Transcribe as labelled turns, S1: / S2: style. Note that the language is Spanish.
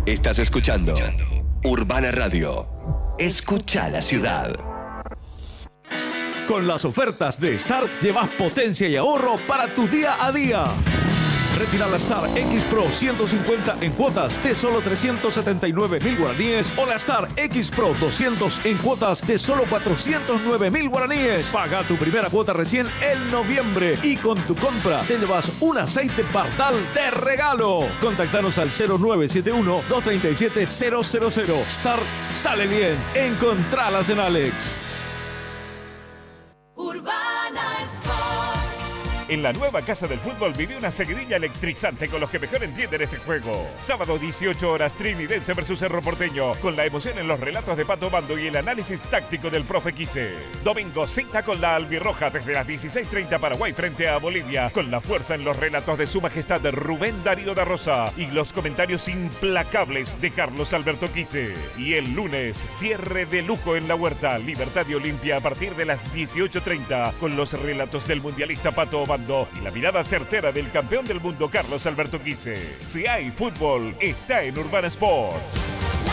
S1: Estás escuchando Urbana Radio. Escucha la ciudad.
S2: Con las ofertas de Star llevas potencia y ahorro para tu día a día. Retira la Star X Pro 150 en cuotas de solo 379.000 guaraníes o la Star X Pro 200 en cuotas de solo 409.000 guaraníes. Paga tu primera cuota recién en noviembre y con tu compra te llevas un aceite Pardal de regalo. Contactanos al 0971-237-000. Star sale bien. Encontralas en Alex.
S3: Urbana Sport.
S4: En la nueva Casa del Fútbol vive una seguidilla electrizante con los que mejor entienden este juego. Sábado 18 horas Trinidense versus Cerro Porteño, con la emoción en los relatos de Pato Bando y el análisis táctico del profe Quise. Domingo cita con la albirroja desde las 16:30 Paraguay frente a Bolivia, con la fuerza en los relatos de su majestad Rubén Darío da Rosa y los comentarios implacables de Carlos Alberto Quise. Y el lunes, cierre de lujo en la Huerta, Libertad y Olimpia a partir de las 18:30, con los relatos del mundialista Pato Bando y la mirada certera del campeón del mundo Carlos Alberto Quise. Si hay fútbol, está en Urbana Sports.